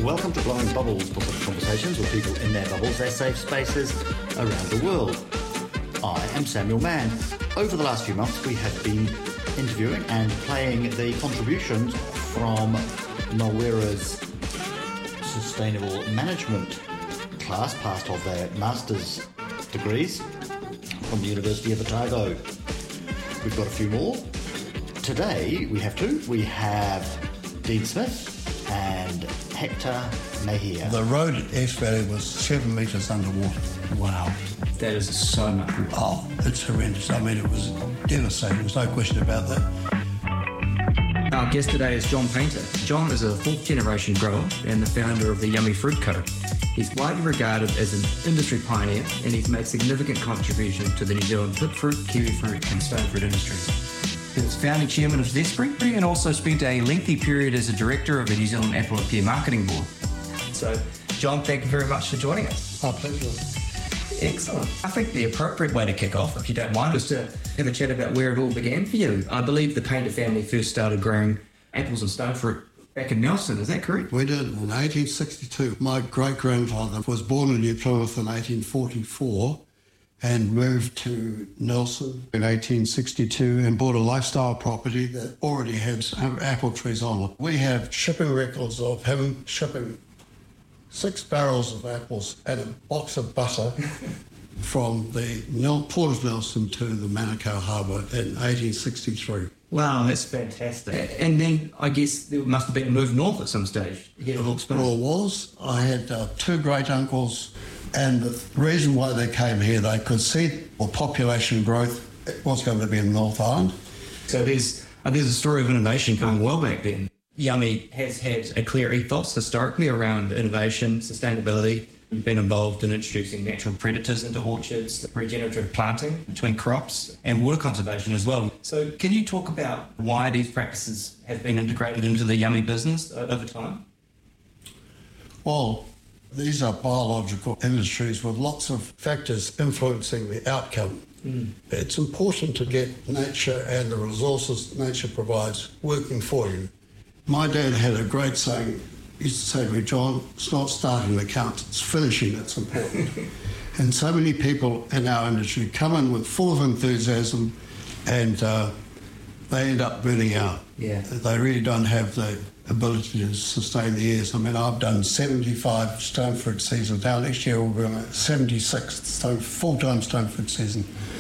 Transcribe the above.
Welcome to Blowing Bubbles, positive conversations with people in their bubbles, their safe spaces around the world. I am Samuel Mann. Over the last few months, we have been interviewing and playing the contributions from Malwera's Sustainable Management class, part of their master's degrees from the University of Otago. We've got a few more. Today, we have two. We have Dean Smith and Hector Mejia. The road at Esk Valley was 7 metres underwater. Wow, that is so much. Oh, it's horrendous. I mean, it was devastating. There's no question about that. Our guest today is John Painter. John is a fourth generation grower and the founder of the Yummy Fruit Co. He's widely regarded as an industry pioneer and he's made significant contribution to the New Zealand pipfruit, kiwifruit and stonefruit industries. He was founding chairman of Zespri and also spent a lengthy period as a director of the New Zealand Apple and Pear Marketing Board. So, John, thank you very much for joining us. Our pleasure. Excellent. I think the appropriate way to kick off, if you don't mind, is to have a chat about where it all began for you. I believe the Painter family first started growing apples and stonefruit back in Nelson, is that correct? We did in 1862. My great-grandfather was born in New Plymouth in 1844 and moved to Nelson in 1862 and bought a lifestyle property that already had some apple trees on it. We have shipping records of him shipping 6 barrels of apples and a box of butter from the Port of Nelson to the Manukau Harbour in 1863. Wow, that's fantastic. And then I guess there must have been a move north at some stage to get a Hawke's Bay. Well, it was. I had 2 great-uncles, and the reason why they came here, they could see the population growth was going to be in North Island. So there's a story of innovation going well back then. Yummy has had a clear ethos historically around innovation, sustainability. You've been involved in introducing natural predators into orchards, regenerative planting between crops and water conservation as well. So can you talk about why these practices have been integrated into the Yummy business over time? Well, these are biological industries with lots of factors influencing the outcome. It's important to get nature and the resources nature provides working for you. My dad had a great saying. He used to say to me, John, it's not starting the count, it's finishing that's important. And so many people in our industry come in with full of enthusiasm and they end up burning out. Yeah. They really don't have the ability to sustain the years. I mean, I've done 75 stone fruit seasons. Now next year we'll be on a 76th full-time stone fruit season.